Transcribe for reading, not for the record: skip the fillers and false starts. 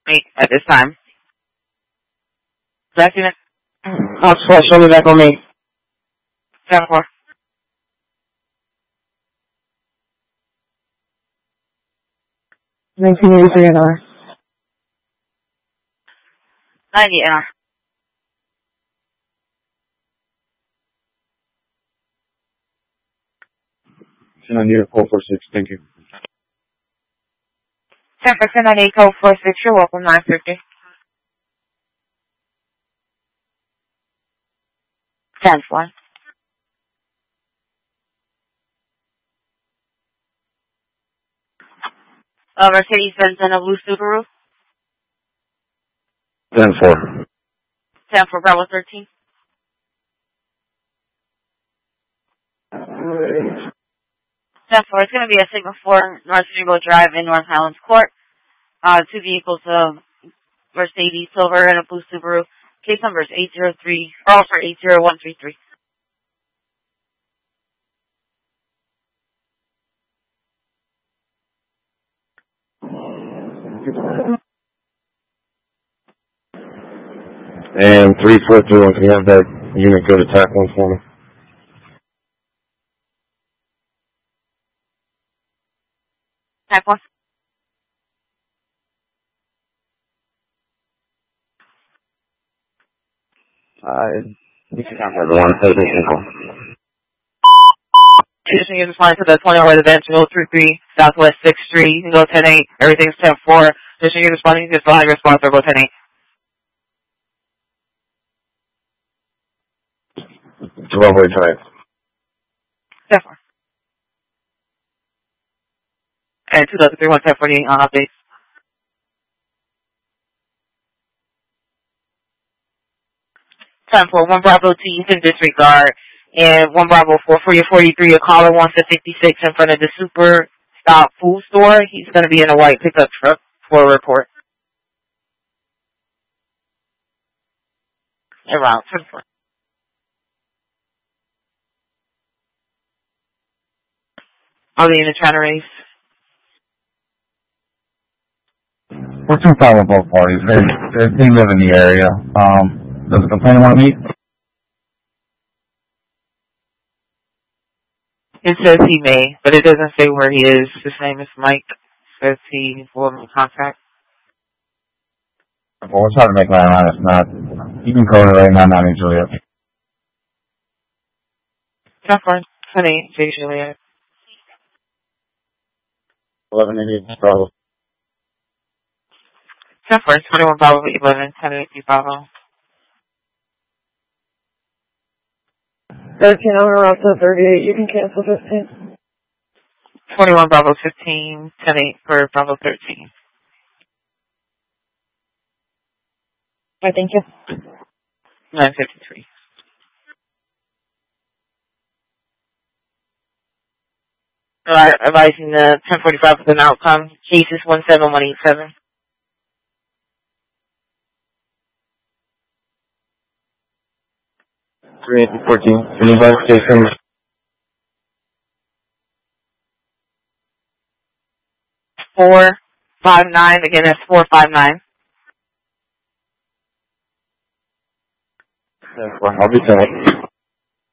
me at this time. Back in it. Oxford, show me back on me. 10-4. 1983 NR. 90 NR. I need a call 46, thank you. 10% on 8 code 46, you're welcome, 950. 10-4. Mercedes-Benz and a blue Subaru. 10-4. 10 for Bravo 13. 10-4. It's going to be a Sigma 4 North Rainbow Drive in North Highlands Court. 2 vehicles, Mercedes Silver and a blue Subaru. Case number is 803, or for 80133. And 3431, can you have that unit go to TAC 1 for me? TAC 1. You can have everyone. Condition unit flying to the 20 residential 33 Southwest 6th Street. You can go 10-8. Everything's 10-4. Condition unit responding to flying response or go 10-8. Runway type. 10-4. And 2031 1048 on updates. 10-4. 1 Bravo T, you can disregard. And 1 Bravo 4 for your 43, a caller wants a 56 in front of the Super Stop Food Store. He's going to be in a white pickup truck for a report. Around 10-4. Are they in the China race? We're too far with both parties. They live in the area. Does the complainant want to meet? It says he may, but it doesn't say where he is. His name is Mike. It says he will make contact. Well, we'll try to make line on. If not, you can call it right now, 9 Juliet. 10-4. 28, J. Juliet. 1188 Bravo. 10-4. 21 Bravo 11. 10-8 Bravo. 13 on route to 38, you can cancel 15. 21 Bravo 15, 10-8 for Bravo 13. I thank you. 953. Advising the 1045 with an outcome. Cases 17187. 3814. Can you guys take him? 459. Again, that's 459. I'll be back.